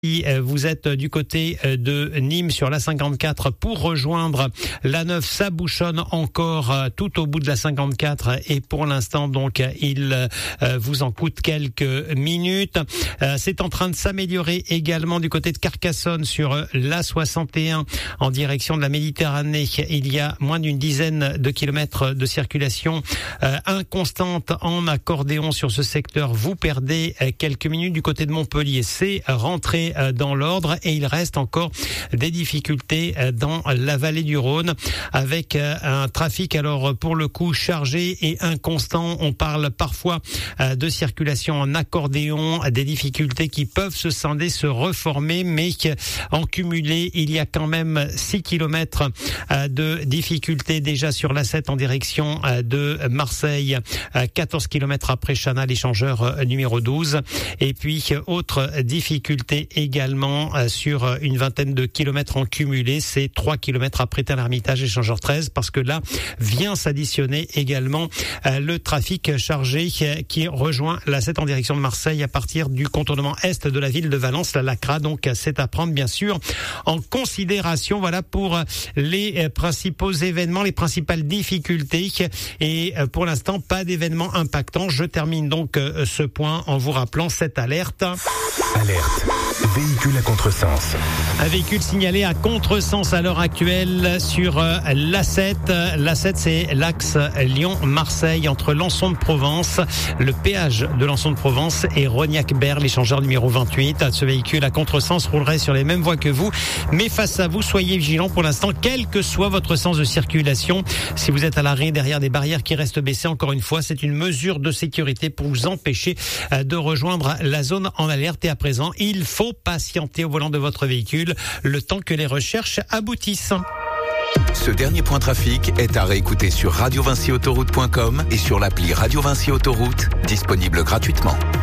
Si vous êtes du côté de Nîmes sur la 54 pour rejoindre la 9, ça bouchonne encore tout au bout de la 54 et pour l'instant donc il vous en coûte quelques minutes. C'est en train de s'améliorer également du côté de Carcassonne sur la 61 en direction de la Méditerranée. Il y a moins d'une dizaine de kilomètres de circulation inconstante en accordéon sur ce secteur. Vous perdez quelques minutes du côté de Montpellier. C'est rentré dans l'ordre et il reste encore des difficultés dans la vallée du Rhône avec un trafic alors pour le coup chargé et inconstant. On parle parfois de circulation en accordéon, des difficultés qui peuvent se scinder, se reformer, mais en cumulé, il y a quand même 6 kilomètres de difficultés déjà sur l'A7 en direction de Marseille, 14 kilomètres après Chana, l'échangeur numéro 12. Et puis, autre difficulté également sur une vingtaine de kilomètres en cumulé, c'est 3 kilomètres après Tain-l'Hermitage, échangeur 13, parce que là vient s'additionner également le trafic chargé qui rejoint l'A7 en direction de Marseille à partir du contournement est de la ville de Valence, la Lacra. Donc c'est à prendre bien sûr en considération. Voilà pour les principaux événements, les principales difficultés, et pour l'instant pas d'événements impactants. Je termine donc ce point en vous rappelant cette alerte. Alerte. Véhicule à contresens. Un véhicule signalé à contresens à l'heure actuelle sur l'A7. L'A7, c'est l'axe Lyon-Marseille entre Lançon de Provence, le péage de Lançon de Provence et Rognac-Berre, l'échangeur numéro 28. Ce véhicule à contresens roulerait sur les mêmes voies que vous, mais face à vous, soyez vigilants pour l'instant, quel que soit votre sens de circulation. Si vous êtes à l'arrêt derrière des barrières qui restent baissées, encore une fois, c'est une mesure de sécurité pour vous empêcher de rejoindre la zone en alerte. Et à présent, il faut patienter au volant de votre véhicule le temps que les recherches aboutissent. Ce dernier point trafic est à réécouter sur radiovincyautoroute.com et sur l'appli Radio Vinci Autoroute, disponible gratuitement.